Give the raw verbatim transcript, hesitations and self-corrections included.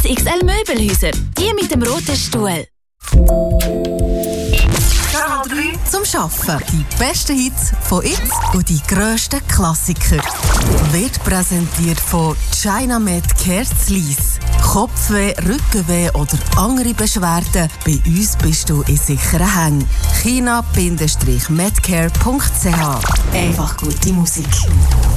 X L Möbelhäuser. Die mit dem roten Stuhl. Kanal drei zum Schaffen. Die besten Hits von jetzt und die grössten Klassiker. Wird präsentiert von Chinamed Kerzlis. Kopfweh, Rückenweh oder andere Beschwerden? Bei uns bist du in sicheren Händen. china Bindestrich medcare Punkt c h. Einfach gute Musik.